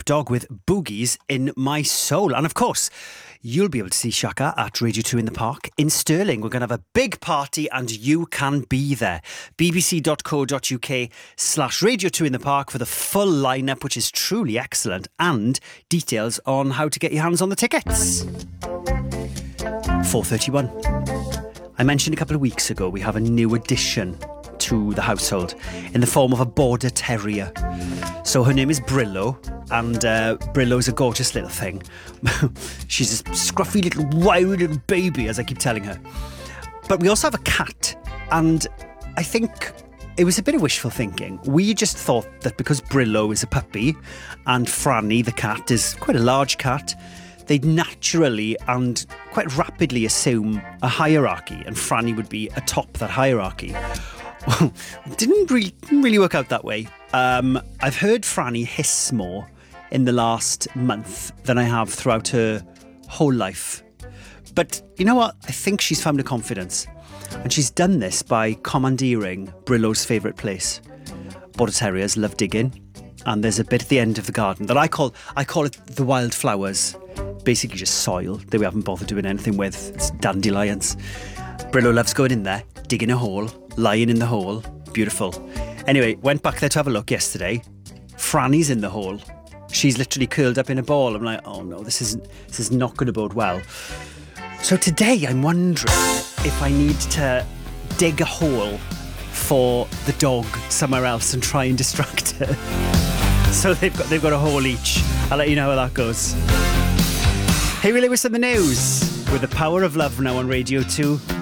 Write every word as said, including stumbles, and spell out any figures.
Dogg with Boogies in My Soul. And of course, you'll be able to see Shaka at Radio two in the Park in Stirling. We're going to have a big party and you can be there. bbc.co.uk slash Radio two in the Park for the full lineup, which is truly excellent, and details on how to get your hands on the tickets. four thirty-one. I mentioned a couple of weeks ago we have a new addition to the household in the form of a border terrier. So her name is Brillo, and uh, Brillo's a gorgeous little thing. She's a scruffy little wiry little baby, as I keep telling her. But we also have a cat, and I think it was a bit of wishful thinking. We just thought that because Brillo is a puppy and Franny, the cat, is quite a large cat, they'd naturally and quite rapidly assume a hierarchy, and Franny would be atop that hierarchy. Well, didn't really, didn't really work out that way. Um, I've heard Franny hiss more in the last month than I have throughout her whole life. But you know what? I think she's found a confidence. And she's done this by commandeering Brillo's favourite place. Border Terriers love digging. And there's a bit at the end of the garden that I call I call it the wildflowers. Basically just soil that we haven't bothered doing anything with. It's dandelions. Brillo loves going in there, digging a hole, lying in the hole. Beautiful. Anyway, went back there to have a look yesterday. Franny's in the hole. She's literally curled up in a ball. I'm like, oh no, this isn't this is not going to bode well. So today I'm wondering if I need to dig a hole for the dog somewhere else and try and distract her. So they've got they've got a hole each. I'll let you know how that goes. Hey, we live with some of the news with the power of love now on Radio two.